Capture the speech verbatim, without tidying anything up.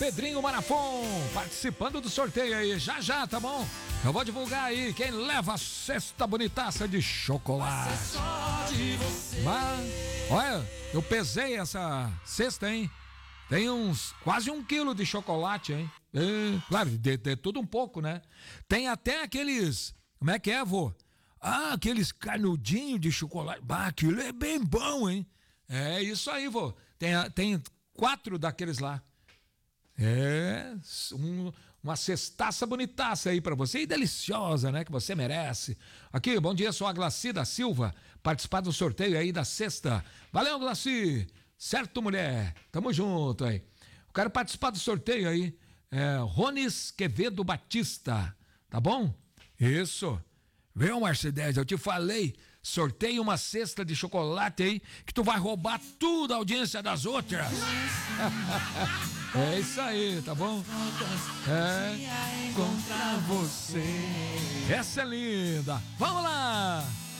Pedrinho Marafon, participando do sorteio aí, já já, tá bom? Eu vou divulgar aí quem leva a cesta bonitaça de chocolate. Mas, olha, eu pesei essa cesta, hein? Tem uns, quase um quilo de chocolate, hein? É, claro, de, de tudo um pouco, né? Tem até aqueles, como é que é, vô? Ah, aqueles canudinhos de chocolate. Bah, aquilo é bem bom, hein? É isso aí, vô. Tem, tem quatro daqueles lá. É, um, uma cestaça bonitaça aí pra você e deliciosa, né? Que você merece. Aqui, bom dia, sou a Glaci da Silva, participar do sorteio aí da cesta. Valeu, Glaci! Certo, mulher? Tamo junto aí. Eu quero participar do sorteio aí. É, Rones Quevedo Batista, tá bom? Isso. Viu, Marcidez? Eu te falei, sorteio uma cesta de chocolate aí que tu vai roubar tudo a audiência das outras. É isso aí, tá bom? É, contra você. Essa é linda. Vamos lá!